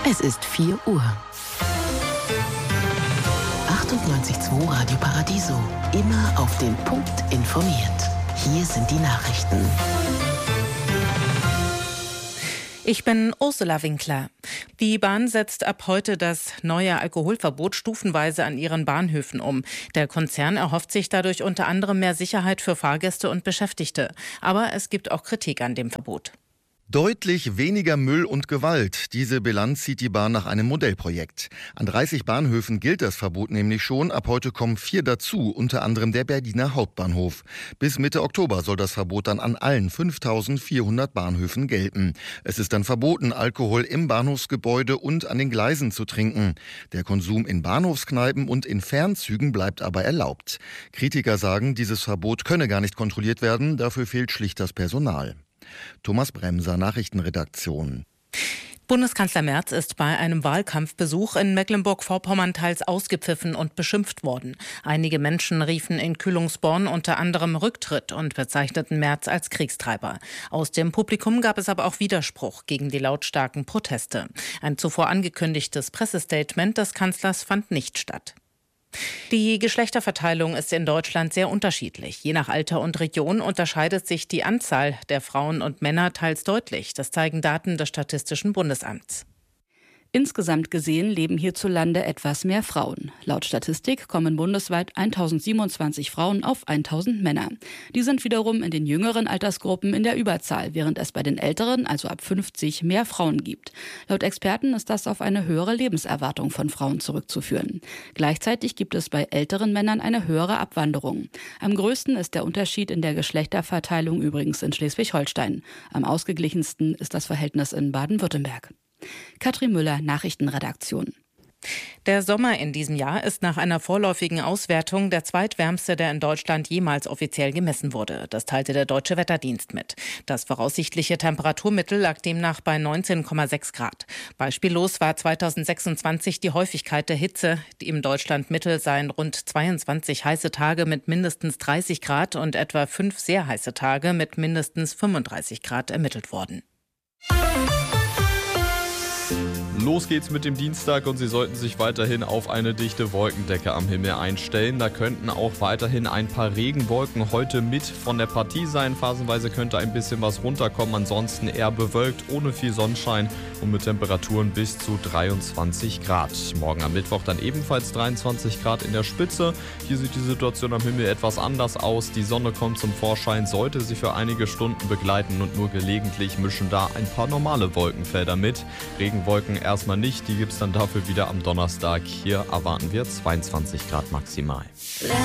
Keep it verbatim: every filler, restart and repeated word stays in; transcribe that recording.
Es ist vier Uhr. achtundneunzig Komma zwei Radio Paradiso. Immer auf den Punkt informiert. Hier sind die Nachrichten. Ich bin Ursula Winkler. Die Bahn setzt ab heute das neue Alkoholverbot stufenweise an ihren Bahnhöfen um. Der Konzern erhofft sich dadurch unter anderem mehr Sicherheit für Fahrgäste und Beschäftigte. Aber es gibt auch Kritik an dem Verbot. Deutlich weniger Müll und Gewalt. Diese Bilanz zieht die Bahn nach einem Modellprojekt. An dreißig Bahnhöfen gilt das Verbot nämlich schon. Ab heute kommen vier dazu, unter anderem der Berliner Hauptbahnhof. Bis Mitte Oktober soll das Verbot dann an allen fünftausendvierhundert Bahnhöfen gelten. Es ist dann verboten, Alkohol im Bahnhofsgebäude und an den Gleisen zu trinken. Der Konsum in Bahnhofskneipen und in Fernzügen bleibt aber erlaubt. Kritiker sagen, dieses Verbot könne gar nicht kontrolliert werden. Dafür fehlt schlicht das Personal. Thomas Bremser, Nachrichtenredaktion. Bundeskanzler Merz ist bei einem Wahlkampfbesuch in Mecklenburg-Vorpommern teils ausgepfiffen und beschimpft worden. Einige Menschen riefen in Kühlungsborn unter anderem Rücktritt und bezeichneten Merz als Kriegstreiber. Aus dem Publikum gab es aber auch Widerspruch gegen die lautstarken Proteste. Ein zuvor angekündigtes Pressestatement des Kanzlers fand nicht statt. Die Geschlechterverteilung ist in Deutschland sehr unterschiedlich. Je nach Alter und Region unterscheidet sich die Anzahl der Frauen und Männer teils deutlich. Das zeigen Daten des Statistischen Bundesamts. Insgesamt gesehen leben hierzulande etwas mehr Frauen. Laut Statistik kommen bundesweit tausendsiebenundzwanzig Frauen auf tausend Männer. Die sind wiederum in den jüngeren Altersgruppen in der Überzahl, während es bei den älteren, also ab fünfzig, mehr Frauen gibt. Laut Experten ist das auf eine höhere Lebenserwartung von Frauen zurückzuführen. Gleichzeitig gibt es bei älteren Männern eine höhere Abwanderung. Am größten ist der Unterschied in der Geschlechterverteilung übrigens in Schleswig-Holstein. Am ausgeglichensten ist das Verhältnis in Baden-Württemberg. Katrin Müller, Nachrichtenredaktion. Der Sommer in diesem Jahr ist nach einer vorläufigen Auswertung der zweitwärmste, der in Deutschland jemals offiziell gemessen wurde. Das teilte der Deutsche Wetterdienst mit. Das voraussichtliche Temperaturmittel lag demnach bei neunzehn Komma sechs Grad. Beispiellos war zweitausendsechsundzwanzig die Häufigkeit der Hitze. Die im Deutschlandmittel seien rund zweiundzwanzig heiße Tage mit mindestens dreißig Grad und etwa fünf sehr heiße Tage mit mindestens fünfunddreißig Grad ermittelt worden. Los geht's mit dem Dienstag und Sie sollten sich weiterhin auf eine dichte Wolkendecke am Himmel einstellen. Da könnten auch weiterhin ein paar Regenwolken heute mit von der Partie sein. Phasenweise könnte ein bisschen was runterkommen, ansonsten eher bewölkt, ohne viel Sonnenschein und mit Temperaturen bis zu dreiundzwanzig Grad. Morgen am Mittwoch dann ebenfalls dreiundzwanzig Grad in der Spitze. Hier sieht die Situation am Himmel etwas anders aus. Die Sonne kommt zum Vorschein, sollte sie für einige Stunden begleiten und nur gelegentlich mischen da ein paar normale Wolkenfelder mit. Regenwolken erstmal nicht, die gibt es dann dafür wieder am Donnerstag. Hier erwarten wir zweiundzwanzig Grad maximal.